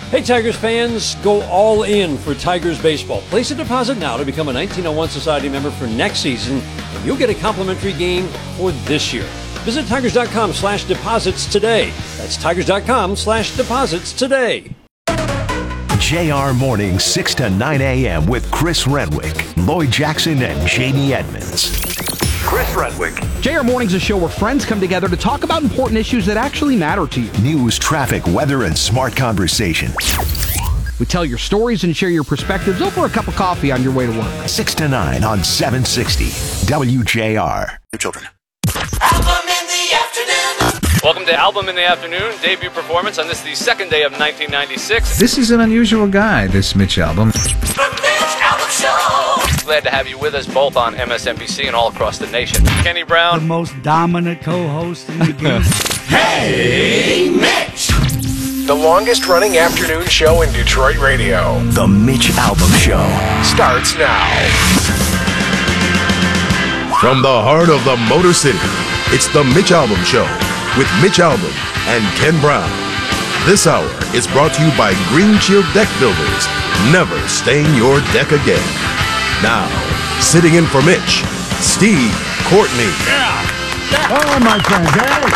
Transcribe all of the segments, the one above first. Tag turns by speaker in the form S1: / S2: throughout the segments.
S1: Hey, Tigers fans, go all in for Tigers baseball. Place a deposit now to become a 1901 Society member for next season, and you'll get a complimentary game for this year. Visit Tigers.com/deposits today. That's Tigers.com/deposits today.
S2: JR Morning, 6 to 9 a.m. with Chris Renwick, Lloyd Jackson, and Jamie Edmonds. Chris Renwick.
S3: JR Morning's a show where friends come together to talk about important issues that actually matter to you.
S2: News, traffic, weather, and smart conversation.
S3: We tell your stories and share your perspectives over a cup of coffee on your way to work.
S2: 6 to 9 on 760 WJR.
S4: Children.
S5: Album in the afternoon.
S6: Welcome to Album in the Afternoon, debut performance on this, the second day of 1996.
S7: This is an unusual guy, this Mitch Albom.
S5: The Mitch Albom Show.
S6: Glad to have you with us both on MSNBC and all across the nation. Kenny Brown.
S8: The most dominant co-host in the game.
S5: Hey, Mitch.
S4: The longest running afternoon show in Detroit radio.
S2: The Mitch Albom Show
S4: Starts now. From the heart of the Motor City, it's the Mitch Albom Show with Mitch Albom and Ken Brown. This hour is brought to you by Green Shield Deck Builders. Never stain your deck again. Now, sitting in for Mitch, Steve Courtney.
S9: Oh, my friends, hey!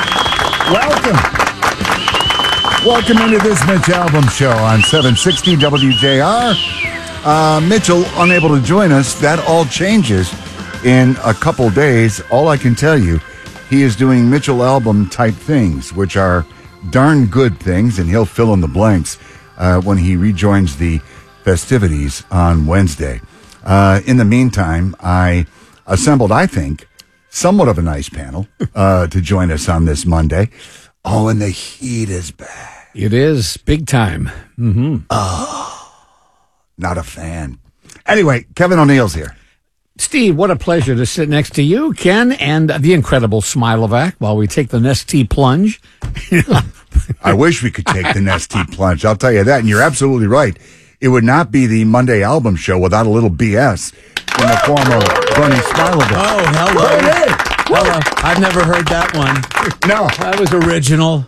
S9: Welcome into this Mitch Albom Show on 760 WJR. Mitchell, unable to join us. That all changes in a couple days. All I can tell you, he is doing Mitchell Albom type things, which are darn good things, and he'll fill in the blanks when he rejoins the festivities on Wednesday. In the meantime, I assembled, I think, somewhat of a nice panel to join us on this Monday. Oh, and the heat is bad.
S7: It is big time. Mm-hmm.
S9: Oh, not a fan. Anyway, Kevin O'Neill's here.
S7: Steve, what a pleasure to sit next to you, Ken, and the incredible Smilovac while we take the Nestea plunge.
S9: I wish we could take the Nestea plunge. I'll tell you that, and you're absolutely right. It would not be the Monday Album Show without a little BS in the form of Bernie Smilovac.
S10: Oh, hello.
S9: Hey.
S10: Hello. I've never heard that one.
S9: No.
S10: That was original.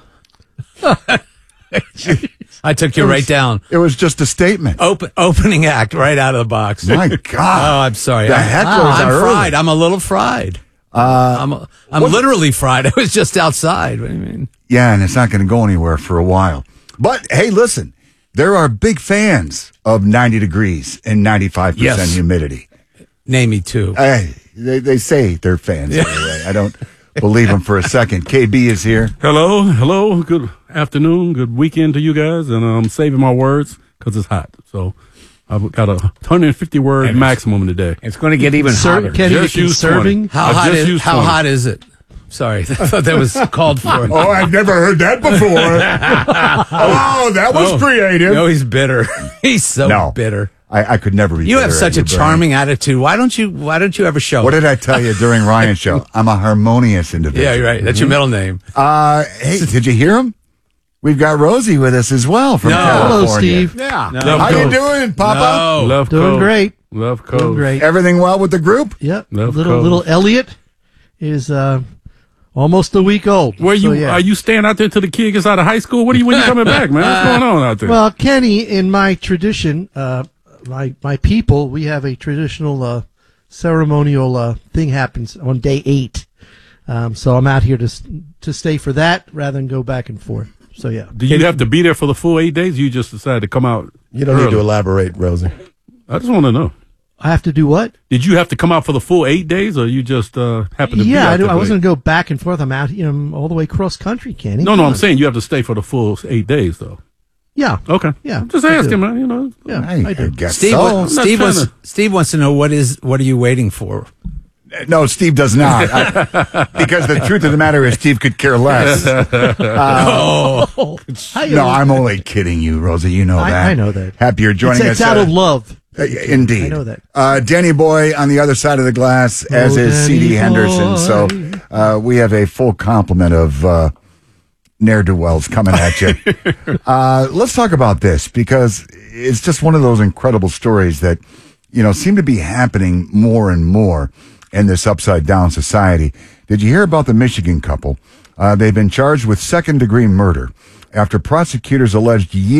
S10: I took you right down.
S9: It was just a statement.
S10: Opening act right out of the box.
S9: My God.
S10: Oh, I'm sorry.
S9: The hecklers
S10: I'm
S9: are
S10: fried.
S9: early.
S10: I'm a little fried. I'm literally fried. I was just outside. What do you mean?
S9: Yeah, and it's not going to go anywhere for a while. But, hey, listen, there are big fans of 90 degrees and 95% humidity.
S10: Name me two.
S9: They say they're fans anyway. I don't believe them for a second. KB is here.
S11: Hello. Good afternoon. Good weekend to you guys. And I'm saving my words because it's hot. So I've got a 150 word maximum today.
S7: It's going to get even hotter.
S8: Can you be serving?
S10: How hot is it? Sorry, I thought that was called for.
S9: Oh, I've never heard that before. Oh, that was creative.
S10: No, he's bitter. He's so bitter.
S9: I could never be.
S10: You
S9: bitter
S10: have such a charming attitude. Why don't you ever show?
S9: What did I tell you during Ryan's show? I'm a harmonious individual.
S10: Yeah, you're right. That's your middle name.
S9: Hey, did you hear him? We've got Rosie with us as well from California.
S8: Hello, Steve.
S7: Yeah.
S9: How you doing, Papa?
S11: Love
S8: Doing
S11: Cove.
S8: great.
S11: Love Cove.
S8: Doing great.
S9: Everything well with the group?
S8: Yep.
S11: Love
S8: Little Elliot is almost a week old.
S11: Are you staying out there till the kid gets out of high school? When you coming back, man? What's going on out there?
S8: Well, Kenny, in my tradition, my people, we have a traditional ceremonial thing happens on day 8. So I'm out here to stay for that rather than go back and forth. So yeah.
S11: Do you have to be there for the full 8 days? You just decided to come out?
S12: You don't need to elaborate, Rosie.
S11: I just want to know.
S8: I have to do what?
S11: Did you have to come out for the full 8 days, or you just happened to be out?
S8: Yeah, I wasn't going to go back and forth. I'm out, all the way cross country, Kenny.
S11: No, I'm saying you have to stay for the full 8 days, though.
S8: Yeah.
S11: Okay.
S8: Yeah.
S11: Just asking, man.
S8: Yeah, I do.
S10: Steve wants to know what are you waiting for?
S9: No, Steve does not. Because the truth of the matter is, Steve could care less. No, I'm only kidding you, Rosie. You know that.
S8: I know that.
S9: Happy you're joining us.
S8: It's out of love.
S9: Indeed.
S8: I know that.
S9: Danny Boy on the other side of the glass, as is C.D. Henderson. So we have a full complement of ne'er-do-wells coming at you. Let's talk about this, because it's just one of those incredible stories that, seem to be happening more and more in this upside-down society. Did you hear about the Michigan couple? They've been charged with second-degree murder after prosecutors alleged